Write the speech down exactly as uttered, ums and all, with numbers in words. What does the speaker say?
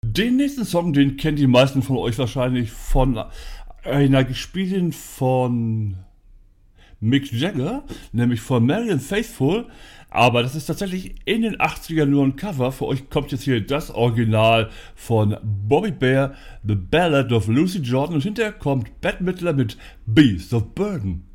Den nächsten Song, den kennt die meisten von euch wahrscheinlich von einer gespielten von Mick Jagger, nämlich von Marianne Faithfull. Aber das ist tatsächlich in den achtzigern nur ein Cover. Für euch kommt jetzt hier das Original von Bobby Bare, The Ballad of Lucy Jordan. Und hinterher kommt Bette Midler mit Beast of Burden.